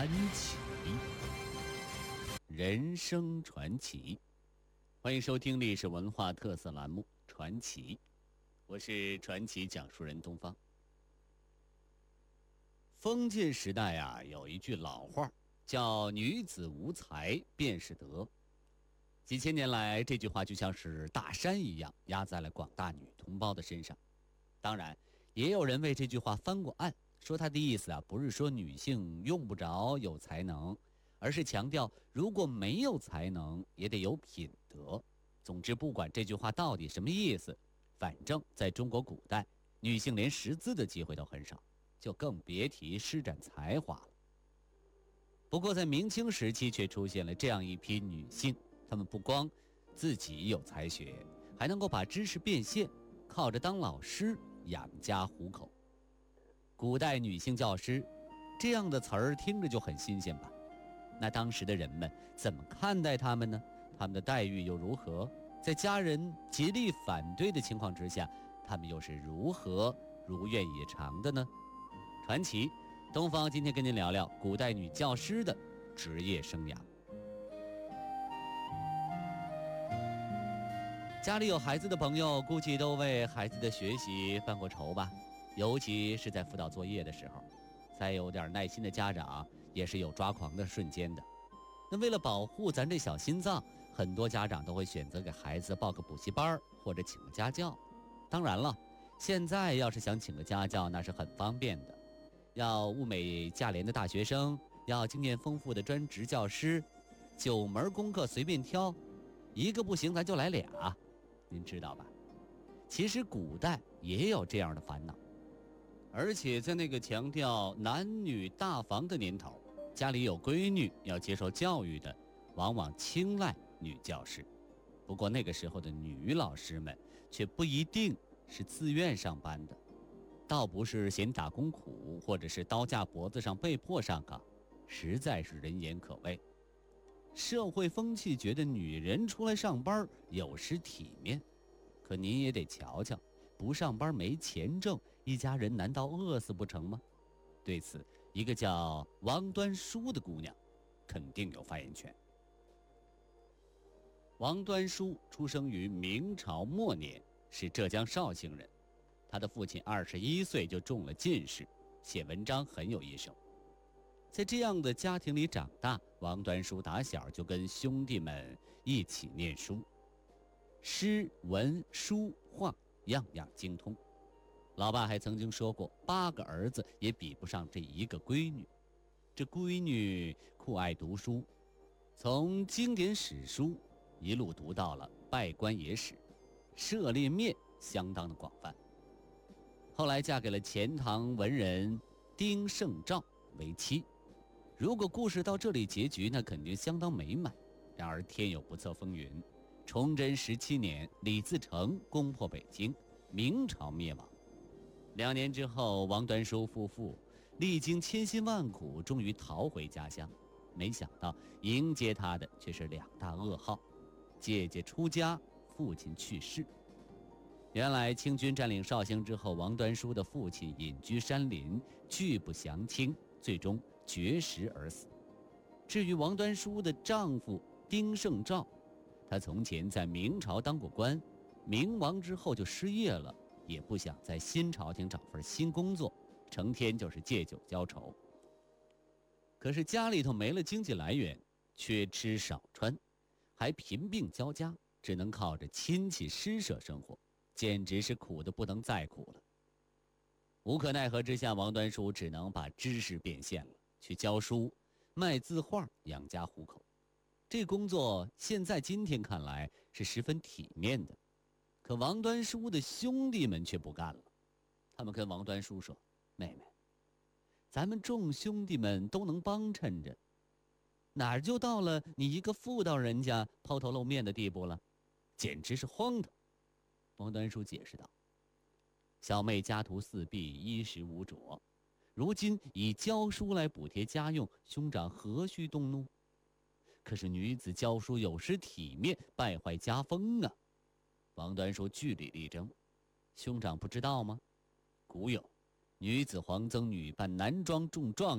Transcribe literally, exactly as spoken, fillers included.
传奇，人生传奇。欢迎收听历史文化特色栏目《传奇》，我是传奇讲述人东方。封建时代啊，有一句老话叫“女子无才便是德”。几千年来，这句话就像是大山一样压在了广大女同胞的身上。当然，也有人为这句话翻过案，说他的意思啊，不是说女性用不着有才能，而是强调如果没有才能，也得有品德。总之，不管这句话到底什么意思，反正在中国古代，女性连识字的机会都很少，就更别提施展才华了。不过，在明清时期却出现了这样一批女性，她们不光自己有才学，还能够把知识变现，靠着当老师养家糊口。古代女性教师，这样的词儿听着就很新鲜吧？那当时的人们怎么看待她们呢？她们的待遇又如何？在家人极力反对的情况之下，她们又是如何如愿以偿的呢？传奇东方今天跟您聊聊古代女教师的职业生涯。家里有孩子的朋友估计都为孩子的学习犯过愁吧，尤其是在辅导作业的时候，再有点耐心的家长也是有抓狂的瞬间的。那为了保护咱这小心脏，很多家长都会选择给孩子报个补习班或者请个家教。当然了，现在要是想请个家教那是很方便的，要物美价廉的大学生，要经验丰富的专职教师，九门功课随便挑，一个不行咱就来俩，您知道吧？其实古代也有这样的烦恼，而且在那个强调男女大防的年头，家里有闺女要接受教育的，往往青睐女教师。不过那个时候的女老师们却不一定是自愿上班的，倒不是嫌打工苦，或者是刀架脖子上被迫上岗，实在是人言可畏。社会风气觉得女人出来上班有失体面，可您也得瞧瞧，不上班没钱挣，一家人难道饿死不成吗？对此，一个叫王端淑的姑娘肯定有发言权。王端淑出生于明朝末年，是浙江绍兴人。他的父亲二十一岁就中了进士，写文章很有一手。在这样的家庭里长大，王端淑打小就跟兄弟们一起念书，诗文书画样样精通。老爸还曾经说过，八个儿子也比不上这一个闺女。这闺女酷爱读书，从经典史书一路读到了拜官野史，涉猎面相当的广泛。后来嫁给了钱塘文人丁圣兆为妻。如果故事到这里结局，那肯定相当美满。然而天有不测风云，崇祯十七年，李自成攻破北京，明朝灭亡。两年之后，王端淑夫妇历经千辛万苦，终于逃回家乡。没想到迎接他的却是两大噩耗：姐姐出家，父亲去世。原来清军占领绍兴之后，王端淑的父亲隐居山林，拒不降清，最终绝食而死。至于王端淑的丈夫丁圣兆，他从前在明朝当过官，明亡之后就失业了，也不想在新朝廷找份新工作，成天就是借酒浇愁。可是家里头没了经济来源，缺吃少穿，还贫病交加，只能靠着亲戚施舍生活，简直是苦得不能再苦了。无可奈何之下，王端淑只能把知识变现了，去教书卖字画养家糊口。这工作现在今天看来是十分体面的，可王端淑的兄弟们却不干了。他们跟王端淑说，妹妹，咱们众兄弟们都能帮衬着，哪儿就到了你一个妇道人家抛头露面的地步了，简直是荒唐。王端淑解释道，小妹家徒四壁，衣食无着，如今以教书来补贴家用，兄长何须动怒？可是女子教书有失体面，败坏家风啊！王端淑据理力争，兄长不知道吗？古有女子黄曾女扮男装中状